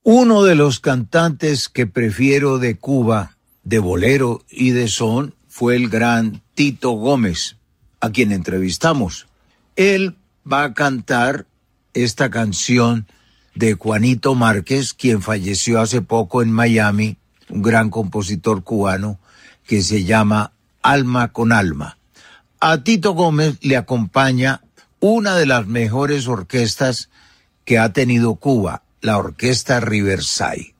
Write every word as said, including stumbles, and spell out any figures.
Uno de los cantantes que prefiero de Cuba, de bolero y de son, fue el gran Tito Gómez, a quien entrevistamos. Él va a cantar esta canción de Juanito Márquez, quien falleció hace poco en Miami, un gran compositor cubano que se llama Alma con Alma. A Tito Gómez le acompaña una de las mejores orquestas que ha tenido Cuba, la Orquesta Riverside.